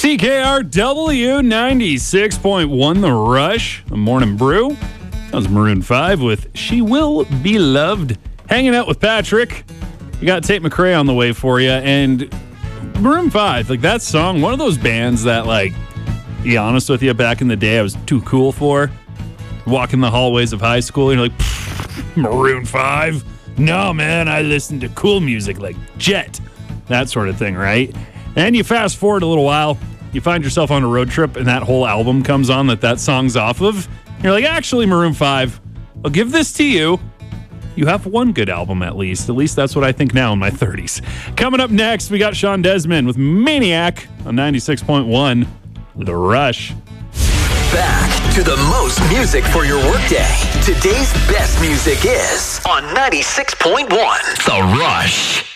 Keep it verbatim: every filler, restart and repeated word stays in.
C K R W ninety-six point one The Rush, the Morning Brew. That was Maroon five with She Will Be Loved. Hanging out with Patrick. You got Tate McRae on the way for you. And Maroon five, like that song, one of those bands that, like, to be honest with you, back in the day I was too cool for. Walking the hallways of high school, and you're like, Maroon five? No, man, I listen to cool music like Jet. That sort of thing, right? And you fast forward a little while, you find yourself on a road trip, and that whole album comes on that that song's off of. You're like, actually, Maroon five, I'll give this to you. You have one good album, at least. At least that's what I think now in my thirties. Coming up next, we got Sean Desmond with Maniac on ninety-six point one The Rush. Back to the most music for your workday. Today's best music is on ninety-six point one The Rush.